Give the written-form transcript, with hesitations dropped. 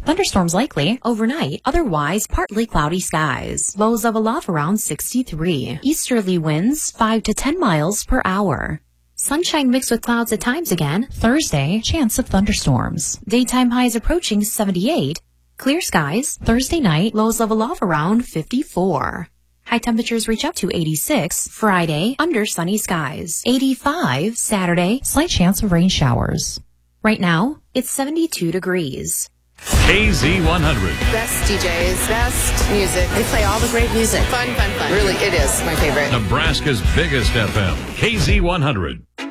Thunderstorms likely overnight, otherwise partly cloudy skies. Lows of a low around 63. Easterly winds 5 to 10 miles per hour. Sunshine mixed with clouds at times again. Thursday, chance of thunderstorms. Daytime highs approaching 78. Clear skies. Thursday night, lows level off around 54. High temperatures reach up to 86. Friday, under sunny skies. 85. Saturday, slight chance of rain showers. Right now, it's 72 degrees. KZ100. Best DJs, best music. They play all the great music. Fun. Really, it is my favorite. Nebraska's biggest FM. KZ100.